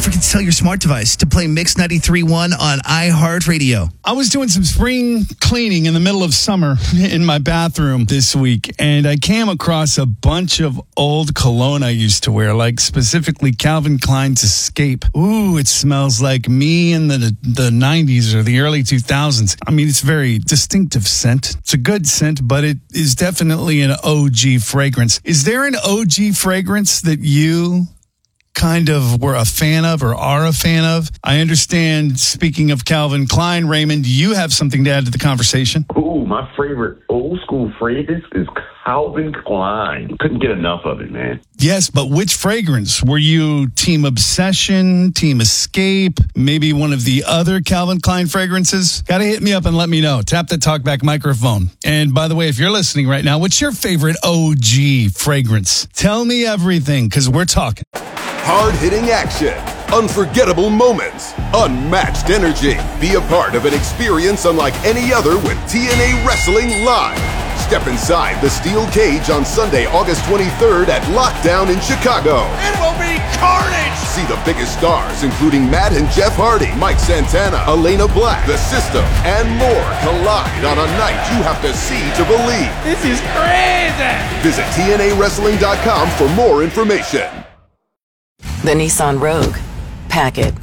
forget to tell your smart device to play Mix 93.1 on iHeartRadio. I was doing some spring cleaning in the middle of summer in my bathroom this week, and I came across a bunch of old cologne I used to wear, like specifically Calvin Klein's Escape. Ooh, it smells like me in the 90s or the early 2000s. I mean, it's a very distinctive scent. It's a good scent, but it is definitely an OG fragrance. Is there an OG fragrance that you kind of were a fan of or are a fan of? I understand, speaking of Calvin Klein, Raymond, you have something to add to the conversation. Ooh, my favorite old school fragrance is Calvin Klein. Couldn't get enough of it, man. Yes, but which fragrance? Were you Team Obsession, Team Escape, maybe one of the other Calvin Klein fragrances? Gotta hit me up and let me know. Tap the TalkBack microphone. And by the way, if you're listening right now, what's your favorite OG fragrance? Tell me everything, because we're talking. Hard-hitting action, unforgettable moments, unmatched energy. Be a part of an experience unlike any other with TNA Wrestling Live. Step inside the steel cage on Sunday, August 23rd at Lockdown in Chicago. It will be carnage! See the biggest stars, including Matt and Jeff Hardy, Mike Santana, Elena Black, The System, and more collide on a night you have to see to believe. This is crazy! Visit TNAWrestling.com for more information. The Nissan Rogue. Pack it.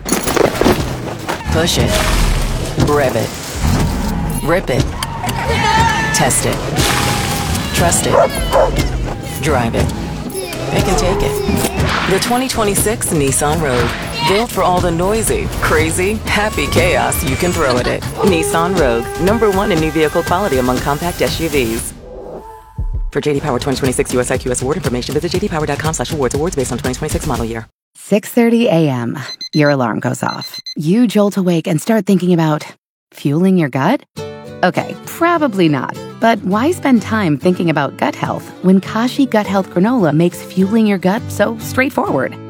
Push it. Rev it. Rip it. Test it. Trust it. Drive it. Pick and take it. The 2026 Nissan Rogue. Built for all the noisy, crazy, happy chaos you can throw at it. Nissan Rogue. #1 in new vehicle quality among compact SUVs. For JD Power 2026 US IQS award information, visit jdpower.com/awards. Awards based on 2026 model year. 6:30 a.m. Your alarm goes off. You jolt awake and start thinking about fueling your gut? Okay, probably not. But why spend time thinking about gut health when Kashi Gut Health Granola makes fueling your gut so straightforward?